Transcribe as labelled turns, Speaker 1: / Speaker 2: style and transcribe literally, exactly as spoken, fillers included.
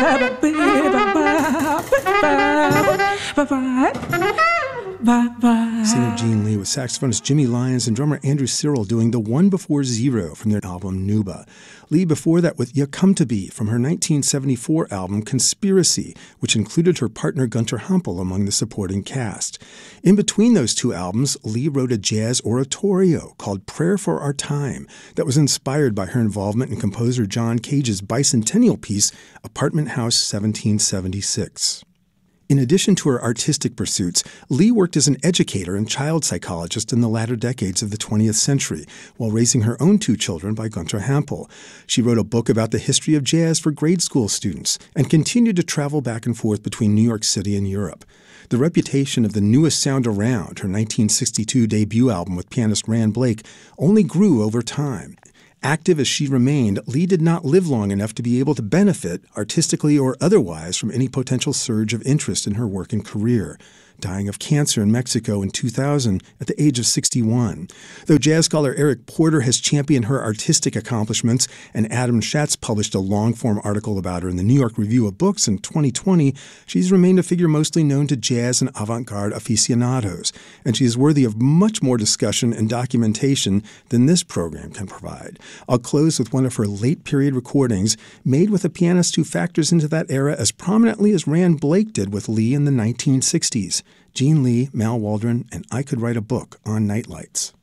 Speaker 1: Singer Gene Lee with saxophonist Jimmy Lyons and drummer Andrew Cyril doing the One Before Zero from their album Nuba. Lee before that with Ya Come To Be from her nineteen seventy-four album Conspiracy, which included her partner Gunter Hampel among the supporting cast. In between those two albums, Lee wrote a jazz oratorio called Prayer for Our Time that was inspired by her involvement in composer John Cage's bicentennial piece Apartment House seventeen seventy-six. In addition to her artistic pursuits, Lee worked as an educator and child psychologist in the latter decades of the twentieth century, while raising her own two children by Gunter Hampel. She wrote a book about the history of jazz for grade school students and continued to travel back and forth between New York City and Europe. The reputation of the newest sound around, her nineteen sixty-two debut album with pianist Rand Blake, only grew over time. Active as she remained, Lee did not live long enough to be able to benefit, artistically or otherwise, from any potential surge of interest in her work and career, dying of cancer in Mexico in two thousand at the age of sixty-one. Though jazz scholar Eric Porter has championed her artistic accomplishments and Adam Schatz published a long-form article about her in the New York Review of Books in twenty twenty, she's remained a figure mostly known to jazz and avant-garde aficionados, and she is worthy of much more discussion and documentation than this program can provide. I'll close with one of her late-period recordings made with a pianist who factors into that era as prominently as Rand Blake did with Lee in the nineteen sixties. Gene Lee, Mal Waldron, and I Could Write a Book on Nightlights.